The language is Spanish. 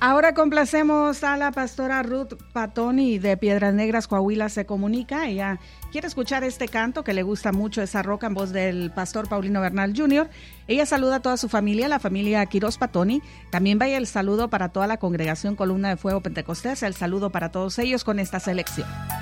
Ahora complacemos a la pastora Ruth Patoni de Piedras Negras, Coahuila, se comunica. Ella quiere escuchar este canto que le gusta mucho, esa roca en voz del pastor Paulino Bernal Jr. Ella saluda a toda su familia, la familia Quiroz Patoni. También vaya el saludo para toda la congregación Columna de Fuego Pentecostés, el saludo para todos ellos con esta selección.